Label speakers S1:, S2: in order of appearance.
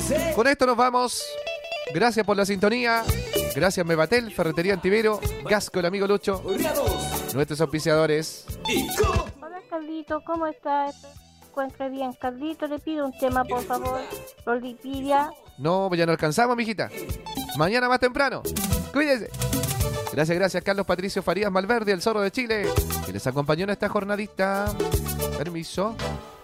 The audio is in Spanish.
S1: Con esto nos vamos. Gracias por la sintonía. Gracias Mevatel, Ferretería Antivero, Gas con el amigo Lucho, nuestros auspiciadores.
S2: Hola Carlito, ¿cómo estás? ¿Encuentra bien? Carlito, le pido un tema, por favor. Rolipidia.
S1: No, pues ya no alcanzamos, mijita. Mañana más temprano. Cuídese. Gracias, Carlos Patricio Farías Malverde, el Zorro de Chile, que les acompañó en esta jornadita. Permiso.